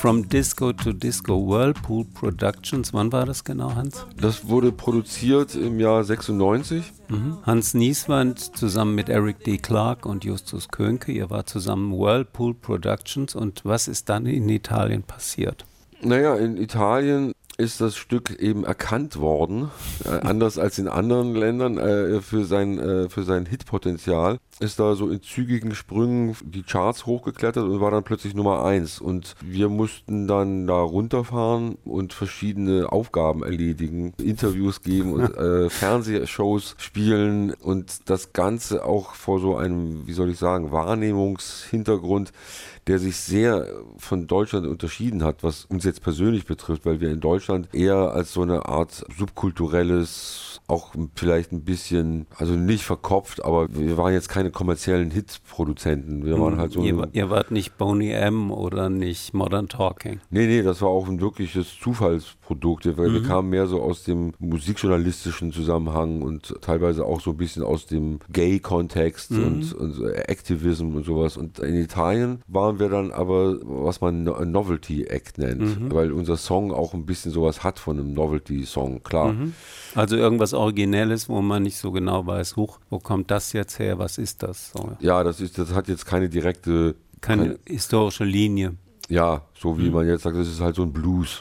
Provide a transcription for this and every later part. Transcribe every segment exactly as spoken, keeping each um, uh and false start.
From Disco to Disco, Whirlpool Productions. Wann war das genau, Hans? Das wurde produziert im Jahr sechsundneunzig. Mhm. Hans Nieswand zusammen mit Eric D. Clark und Justus Könke. Ihr war zusammen Whirlpool Productions. Und was ist dann in Italien passiert? Naja, in Italien ist das Stück eben erkannt worden, äh, anders als in anderen Ländern, äh, für sein, äh, für sein Hitpotenzial. Ist da so in zügigen Sprüngen die Charts hochgeklettert und war dann plötzlich Nummer eins. Und wir mussten dann da runterfahren und verschiedene Aufgaben erledigen, Interviews geben und äh, Fernsehshows spielen und das Ganze auch vor so einem, wie soll ich sagen, Wahrnehmungshintergrund, der sich sehr von Deutschland unterschieden hat, was uns jetzt persönlich betrifft, weil wir in Deutschland eher als so eine Art subkulturelles, auch vielleicht ein bisschen, also nicht verkopft, aber wir waren jetzt keine kommerziellen Hit-Produzenten. Wir waren halt so. Ihr, ihr wart nicht Boney M. oder nicht Modern Talking? Nee, nee, das war auch ein wirkliches Zufallsprodukt. Wir, mhm. wir kamen mehr so aus dem musikjournalistischen Zusammenhang und teilweise auch so ein bisschen aus dem Gay-Kontext mhm. und, und Activism und sowas. Und in Italien waren wir dann aber, was man ein Novelty-Act nennt, mhm. weil unser Song auch ein bisschen sowas hat von einem Novelty-Song, klar. Mhm. Also irgendwas Originelles, wo man nicht so genau weiß, huch, wo kommt das jetzt her, was ist das? So. Ja, das ist, das hat jetzt keine direkte... Keine, keine historische Linie. Ja, so wie mhm. man jetzt sagt, das ist halt so ein Blues.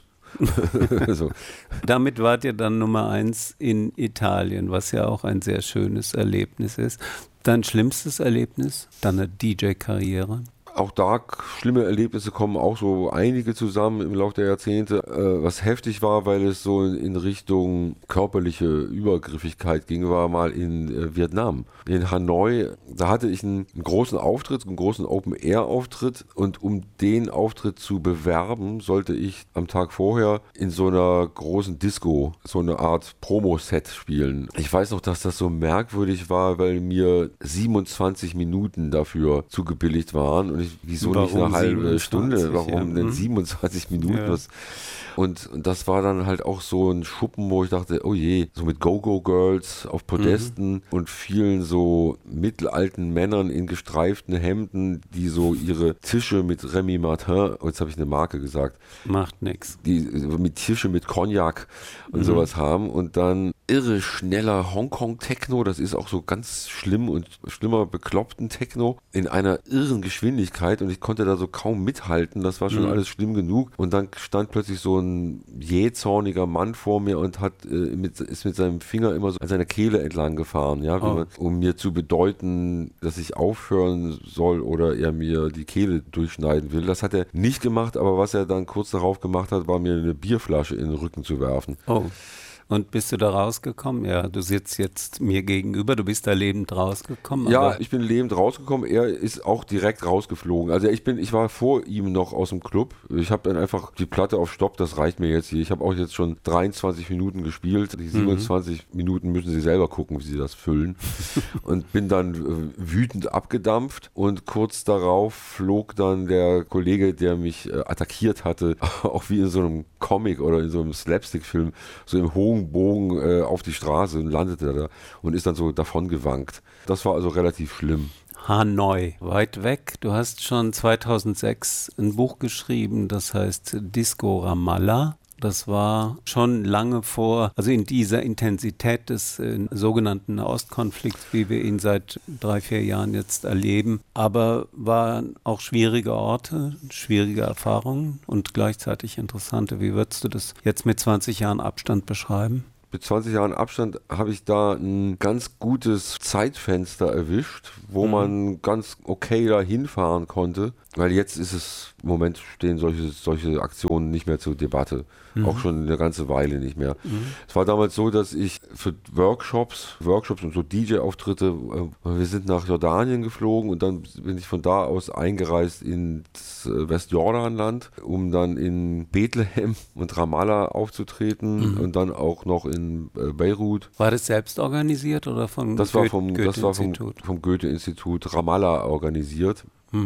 so. Damit wart ihr dann Nummer eins in Italien, was ja auch ein sehr schönes Erlebnis ist. Dein schlimmstes Erlebnis, deine D J-Karriere? Auch da schlimme Erlebnisse kommen auch so einige zusammen im Laufe der Jahrzehnte, äh, was heftig war, weil es so in, in Richtung körperliche Übergriffigkeit ging, war mal in äh, Vietnam. In Hanoi, da hatte ich einen, einen großen Auftritt, einen großen Open-Air-Auftritt und um den Auftritt zu bewerben, sollte ich am Tag vorher in so einer großen Disco so eine Art Promo-Set spielen. Ich weiß noch, dass das so merkwürdig war, weil mir siebenundzwanzig Minuten dafür zugebilligt waren und wieso Warum nicht eine halbe Stunde? Warum ja. denn siebenundzwanzig Minuten? Ja. Und, und das war dann halt auch so ein Schuppen, wo ich dachte, oh je, so mit Go-Go-Girls auf Podesten mhm. und vielen so mittelalten Männern in gestreiften Hemden, die so ihre Tische mit Remy Martin, oh, jetzt habe ich eine Marke gesagt. Macht nix. Die mit Tische mit Cognac und mhm. sowas haben und dann irre schneller Hongkong-Techno, das ist auch so ganz schlimm und schlimmer bekloppten Techno in einer irren Geschwindigkeit und ich konnte da so kaum mithalten, das war schon mhm. alles schlimm genug und dann stand plötzlich so ein jähzorniger Mann vor mir und hat äh, mit, ist mit seinem Finger immer so an seiner Kehle entlang gefahren, ja, oh. man, um mir zu bedeuten, dass ich aufhören soll oder er mir die Kehle durchschneiden will. Das hat er nicht gemacht, aber was er dann kurz darauf gemacht hat, war mir eine Bierflasche in den Rücken zu werfen. Oh. Und bist du da rausgekommen? Ja, du sitzt jetzt mir gegenüber, du bist da lebend rausgekommen. Ja, aber ich bin lebend rausgekommen. Er ist auch direkt rausgeflogen. Also ich bin, ich war vor ihm noch aus dem Club. Ich habe dann einfach die Platte auf Stopp, das reicht mir jetzt hier. Ich habe auch jetzt schon dreiundzwanzig Minuten gespielt. Die siebenundzwanzig mhm. Minuten müssen Sie selber gucken, wie Sie das füllen. Und bin dann äh, wütend abgedampft und kurz darauf flog dann der Kollege, der mich äh, attackiert hatte, auch wie in so einem Comic oder in so einem Slapstick-Film, so im hohen Bogen äh, auf die Straße und landete da und ist dann so davon gewankt. Das war also relativ schlimm. Hanoi, weit weg. Du hast schon zweitausendsechs ein Buch geschrieben, das heißt Disco Ramallah. Das war schon lange vor, also in dieser Intensität des äh, sogenannten Ostkonflikts, wie wir ihn seit drei, vier Jahren jetzt erleben. Aber waren auch schwierige Orte, schwierige Erfahrungen und gleichzeitig interessante. Wie würdest du das jetzt mit zwanzig Jahren Abstand beschreiben? Mit zwanzig Jahren Abstand habe ich da ein ganz gutes Zeitfenster erwischt, wo mhm. man ganz okay da hinfahren konnte. Weil jetzt ist es, im Moment stehen solche, solche Aktionen nicht mehr zur Debatte. Mhm. Auch schon eine ganze Weile nicht mehr. Mhm. Es war damals so, dass ich für Workshops, Workshops und so D J-Auftritte, äh, wir sind nach Jordanien geflogen und dann bin ich von da aus eingereist ins Westjordanland, um dann in Bethlehem und Ramallah aufzutreten mhm. und dann auch noch in äh, Beirut. War das selbst organisiert oder von das Goethe, war vom, das war vom, vom Goethe-Institut Ramallah organisiert. Mhm.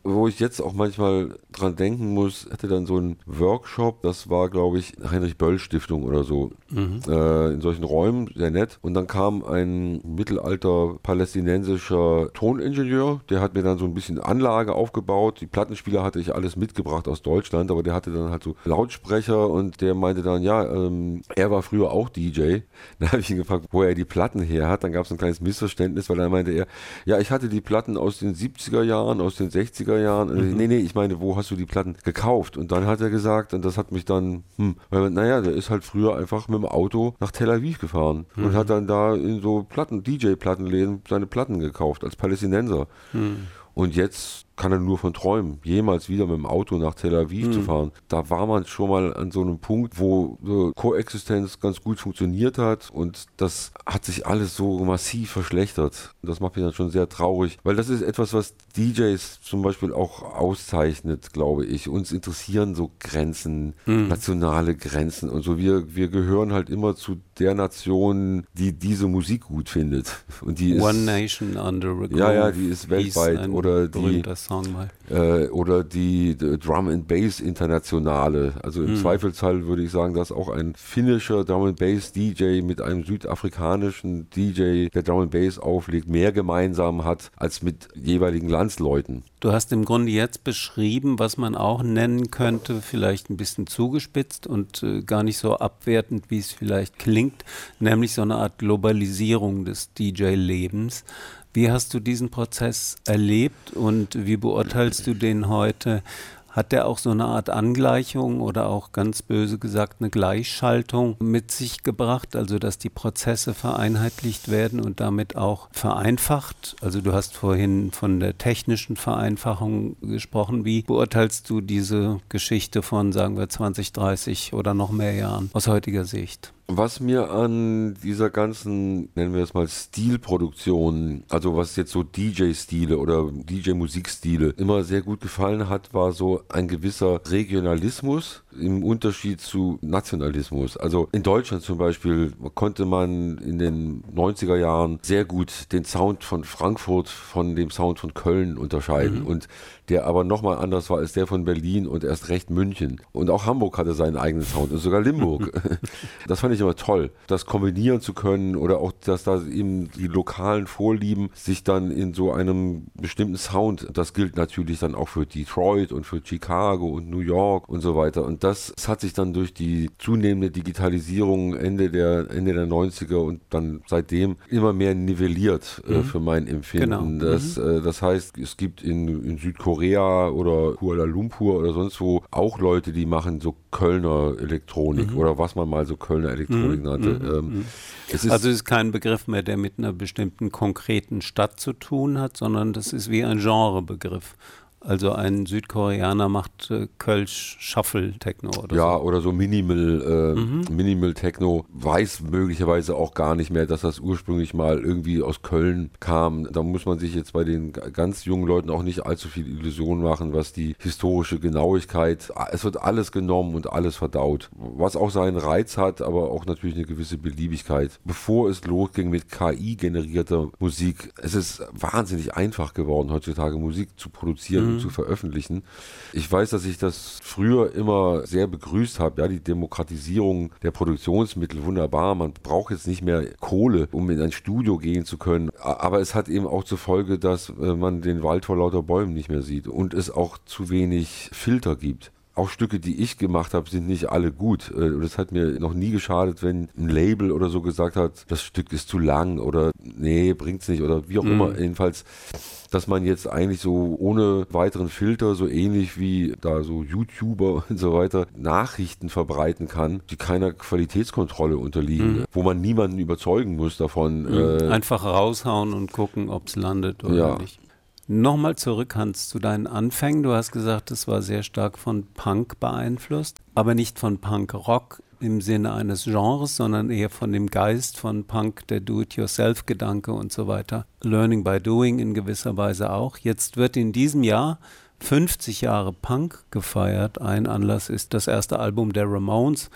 wo ich jetzt auch manchmal dran denken muss, hatte dann so einen Workshop, das war, glaube ich, Heinrich-Böll-Stiftung oder so, mhm. äh, in solchen Räumen, sehr nett. Und dann kam ein mittelalter palästinensischer Toningenieur, der hat mir dann so ein bisschen Anlage aufgebaut. Die Plattenspieler hatte ich alles mitgebracht aus Deutschland, aber der hatte dann halt so Lautsprecher und der meinte dann, ja, ähm, er war früher auch D J. Dann habe ich ihn gefragt, wo er die Platten her hat. Dann gab es ein kleines Missverständnis, weil dann meinte er, ja, ich hatte die Platten aus den siebziger Jahren, aus den sechziger Jahren. Mhm. Nee, nee, ich meine, wo hast du die Platten gekauft? Und dann hat er gesagt, und das hat mich dann, hm, weil, naja, der ist halt früher einfach mit dem Auto nach Tel Aviv gefahren mhm. und hat dann da in so Platten, D J-Plattenläden seine Platten gekauft, als Palästinenser. Mhm. Und jetzt kann er nur von träumen, jemals wieder mit dem Auto nach Tel Aviv mhm. zu fahren. Da war man schon mal an so einem Punkt, wo so Koexistenz ganz gut funktioniert hat und das hat sich alles so massiv verschlechtert. Das macht mich dann schon sehr traurig, weil das ist etwas, was D Js zum Beispiel auch auszeichnet, glaube ich. Uns interessieren so Grenzen, mhm. nationale Grenzen und so. Wir, wir gehören halt immer zu der Nation, die diese Musik gut findet. Und die One ist, Nation under a Groove. Ja, ja, die ist weltweit. Oder die Song mal. Äh, oder die, die Drum and Bass Internationale. Also im hm. Zweifelsfall würde ich sagen, dass auch ein finnischer Drum and Bass D J mit einem südafrikanischen D J, der Drum and Bass auflegt, mehr gemeinsam hat als mit jeweiligen Landsleuten. Du hast im Grunde jetzt beschrieben, was man auch nennen könnte, vielleicht ein bisschen zugespitzt und äh, gar nicht so abwertend, wie es vielleicht klingt, nämlich so eine Art Globalisierung des D J-Lebens. Wie hast du diesen Prozess erlebt und wie beurteilst du den heute? Hat der auch so eine Art Angleichung oder auch ganz böse gesagt eine Gleichschaltung mit sich gebracht, also dass die Prozesse vereinheitlicht werden und damit auch vereinfacht? Also du hast vorhin von der technischen Vereinfachung gesprochen. Wie beurteilst du diese Geschichte von, sagen wir, zwanzig, dreißig oder noch mehr Jahren aus heutiger Sicht? Was mir an dieser ganzen, nennen wir es mal, Stilproduktion, also was jetzt so D J-Stile oder D J-Musikstile immer sehr gut gefallen hat, war so ein gewisser Regionalismus im Unterschied zu Nationalismus. Also in Deutschland zum Beispiel konnte man in den neunziger Jahren sehr gut den Sound von Frankfurt von dem Sound von Köln unterscheiden mhm. und der aber nochmal anders war als der von Berlin und erst recht München. Und auch Hamburg hatte seinen eigenen Sound und sogar Limburg. Das fand ich immer toll, das kombinieren zu können oder auch, dass da eben die lokalen Vorlieben sich dann in so einem bestimmten Sound, das gilt natürlich dann auch für Detroit und für Chicago und New York und so weiter. Und das, das hat sich dann durch die zunehmende Digitalisierung Ende der, Ende der neunziger und dann seitdem immer mehr nivelliert mhm. äh, für mein Empfinden. Genau. Das, mhm. äh, das heißt, es gibt in, in Südkorea oder Kuala Lumpur oder sonst wo auch Leute, die machen so Kölner Elektronik mhm. oder was man mal so Kölner Elektronik mhm. nannte. Mhm. Ähm, es ist also es ist kein Begriff mehr, der mit einer bestimmten konkreten Stadt zu tun hat, sondern das ist wie ein Genrebegriff. Also ein Südkoreaner macht äh, Kölsch Shuffle Techno oder ja, so. oder so Minimal, äh, Mhm. Minimal Techno, weiß möglicherweise auch gar nicht mehr, dass das ursprünglich mal irgendwie aus Köln kam. Da muss man sich jetzt bei den g- ganz jungen Leuten auch nicht allzu viel Illusionen machen, was die historische Genauigkeit, es wird alles genommen und alles verdaut. Was auch seinen Reiz hat, aber auch natürlich eine gewisse Beliebigkeit. Bevor es losging mit K I-generierter Musik, es ist wahnsinnig einfach geworden, heutzutage Musik zu produzieren Mhm. zu veröffentlichen. Ich weiß, dass ich das früher immer sehr begrüßt habe, ja, die Demokratisierung der Produktionsmittel, wunderbar, man braucht jetzt nicht mehr Kohle, um in ein Studio gehen zu können, aber es hat eben auch zur Folge, dass äh, man den Wald vor lauter Bäumen nicht mehr sieht und es auch zu wenig Filter gibt. Auch Stücke, die ich gemacht habe, sind nicht alle gut. Und es hat mir noch nie geschadet, wenn ein Label oder so gesagt hat, das Stück ist zu lang oder nee, bringt's nicht oder wie auch Mhm. immer. Jedenfalls, dass man jetzt eigentlich so ohne weiteren Filter, so ähnlich wie da so YouTuber und so weiter, Nachrichten verbreiten kann, die keiner Qualitätskontrolle unterliegen, Mhm. wo man niemanden überzeugen muss davon. Mhm. Äh, Einfach raushauen und gucken, ob es landet oder Ja. nicht. Nochmal zurück, Hans, zu deinen Anfängen. Du hast gesagt, es war sehr stark von Punk beeinflusst, aber nicht von Punk-Rock im Sinne eines Genres, sondern eher von dem Geist von Punk, der Do-it-yourself-Gedanke und so weiter. Learning by doing in gewisser Weise auch. Jetzt wird in diesem Jahr fünfzig Jahre Punk gefeiert. Ein Anlass ist das erste Album der Ramones,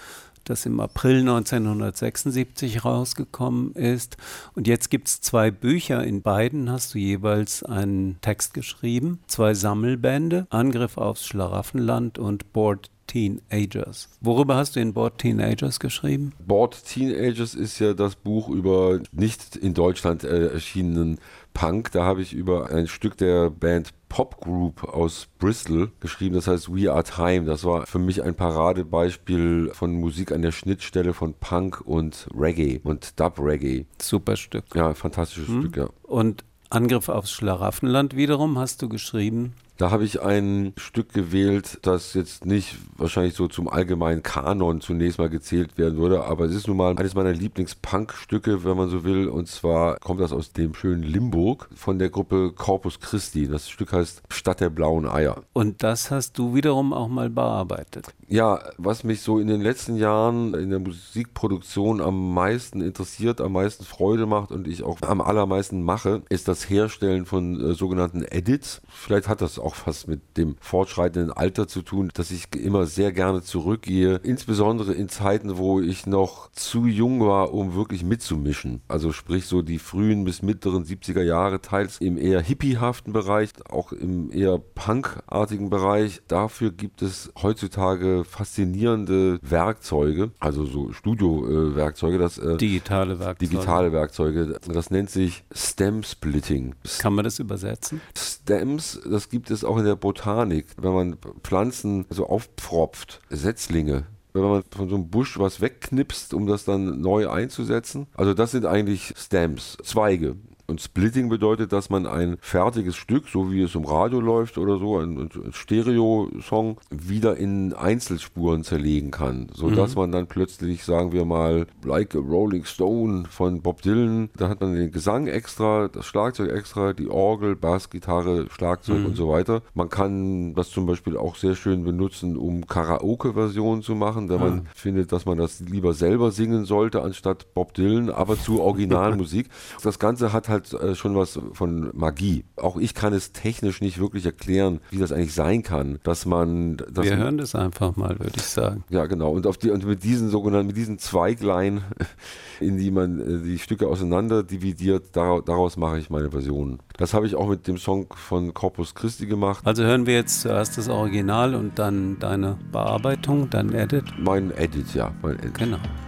das im April neunzehnhundertsechsundsiebzig rausgekommen ist. Und jetzt gibt es zwei Bücher, in beiden hast du jeweils einen Text geschrieben, zwei Sammelbände, Angriff aufs Schlaraffenland und Bored Teenagers. Worüber hast du in Bored Teenagers geschrieben? Bored Teenagers ist ja das Buch über nicht in Deutschland äh, erschienenen Punk. Da habe ich über ein Stück der Band Pop Group aus Bristol geschrieben, das heißt We Are Time. Das war für mich ein Paradebeispiel von Musik an der Schnittstelle von Punk und Reggae und Dub-Reggae. Super Stück. Ja, fantastisches hm. Stück, ja. Und Angriff aufs Schlaraffenland wiederum hast du geschrieben? Da habe ich ein Stück gewählt, das jetzt nicht wahrscheinlich so zum allgemeinen Kanon zunächst mal gezählt werden würde, aber es ist nun mal eines meiner Lieblings-Punk-Stücke, wenn man so will, und zwar kommt das aus dem schönen Limburg von der Gruppe Corpus Christi. Das Stück heißt Stadt der blauen Eier. Und das hast du wiederum auch mal bearbeitet? Ja, was mich so in den letzten Jahren in der Musikproduktion am meisten interessiert, am meisten Freude macht und ich auch am allermeisten mache, ist das Herstellen von äh, sogenannten Edits. Vielleicht hat das auch was mit dem fortschreitenden Alter zu tun, dass ich immer sehr gerne zurückgehe, insbesondere in Zeiten, wo ich noch zu jung war, um wirklich mitzumischen. Also sprich so die frühen bis mittleren siebziger Jahre, teils im eher hippiehaften Bereich, auch im eher punkartigen Bereich. Dafür gibt es heutzutage faszinierende Werkzeuge, also so Studio-Werkzeuge. Das, äh, digitale Werkzeuge. Digitale Werkzeuge. Das nennt sich Stem-Splitting. Kann man das übersetzen? Stems, das gibt es auch in der Botanik, wenn man Pflanzen so aufpfropft, Setzlinge. Wenn man von so einem Busch was wegknipst, um das dann neu einzusetzen. Also das sind eigentlich Stems, Zweige. Und Splitting bedeutet, dass man ein fertiges Stück, so wie es im Radio läuft oder so, ein, ein Stereo-Song, wieder in Einzelspuren zerlegen kann. Sodass mhm. man dann plötzlich, sagen wir mal, Like a Rolling Stone von Bob Dylan, da hat man den Gesang extra, das Schlagzeug extra, die Orgel, Bass, Gitarre, Schlagzeug mhm. und so weiter. Man kann das zum Beispiel auch sehr schön benutzen, um Karaoke-Versionen zu machen, wenn mhm. man findet, dass man das lieber selber singen sollte, anstatt Bob Dylan, aber zu Originalmusik. Das Ganze hat halt schon was von Magie. Auch ich kann es technisch nicht wirklich erklären, wie das eigentlich sein kann, dass man... Dass Wir man, hören das einfach mal, würde ich sagen. Ja, genau. Und, auf die, und mit diesen sogenannten, mit diesen Zweiglein, in die man die Stücke auseinander dividiert, daraus, daraus mache ich meine Versionen. Das habe ich auch mit dem Song von Corpus Christi gemacht. Also hören wir jetzt zuerst das Original und dann deine Bearbeitung, dein Edit? Mein Edit, ja. Mein Edit. Genau.